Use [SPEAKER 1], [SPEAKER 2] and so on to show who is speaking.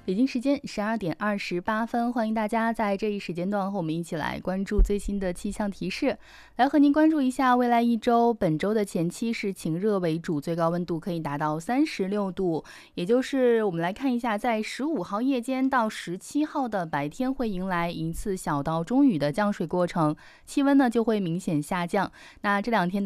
[SPEAKER 1] 北京时间12点28分，欢迎大家在这一时间段和我们一起来关注最新的气象提示，来和您关注一下未来一周。本周的前期是晴热为主，最高温度可以达到36度，也就是我们来看一下，在15号夜间到17号的白天会迎来一次小到中雨的降水过程，气温呢就会明显下降。那这两天